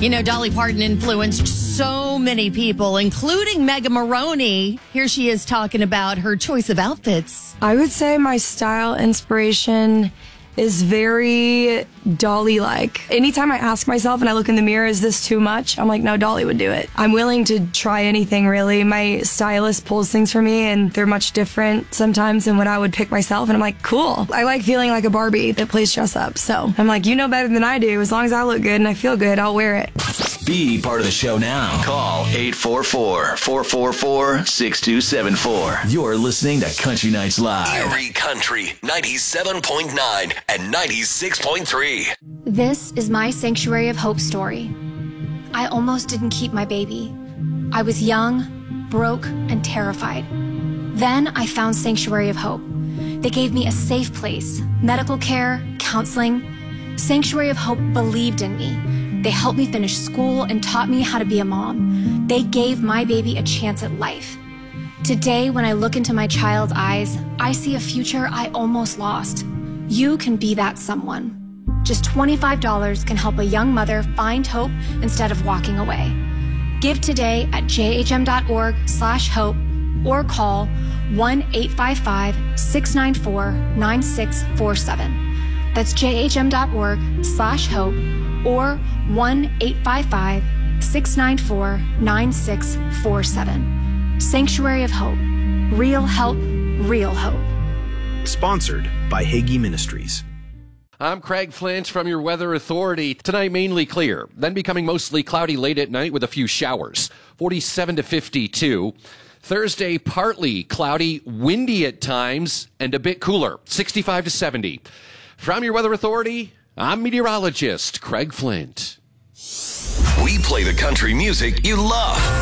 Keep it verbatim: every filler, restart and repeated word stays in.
You know, Dolly Parton influenced so many people, including Mega Maroney. Here she is talking about her choice of outfits. I would say my style inspiration is very Dolly-like. Anytime I ask myself and I look in the mirror, is this too much? I'm like, no, Dolly would do it. I'm willing to try anything, really. My stylist pulls things for me, and they're much different sometimes than what I would pick myself, and I'm like, cool. I like feeling like a Barbie that plays dress up, so I'm like, you know better than I do. As long as I look good and I feel good, I'll wear it. Be part of the show now. Call eight four four, four four four, six two seven four. You're listening to Country Nights Live. Erie Country, ninety-seven point nine and ninety-six point three. This is my Sanctuary of Hope story. I almost didn't keep my baby. I was young, broke, and terrified. Then I found Sanctuary of Hope. They gave me a safe place, medical care, counseling. Sanctuary of Hope believed in me. They helped me finish school and taught me how to be a mom. They gave my baby a chance at life. Today, when I look into my child's eyes, I see a future I almost lost. You can be that someone. Just twenty-five dollars can help a young mother find hope instead of walking away. Give today at jhm.org slash hope or call one eight five five, six nine four, nine six four seven. That's jhm.org slash hope or one eight five five, six nine four, nine six four seven. Sanctuary of Hope. Real help, real hope. Sponsored by Hagee Ministries. I'm Craig Flint from your Weather Authority. Tonight, mainly clear, then becoming mostly cloudy late at night with a few showers. forty-seven to fifty-two. Thursday, partly cloudy, windy at times, and a bit cooler, sixty-five to seventy. From your Weather Authority, I'm meteorologist Craig Flint. We play the country music you love.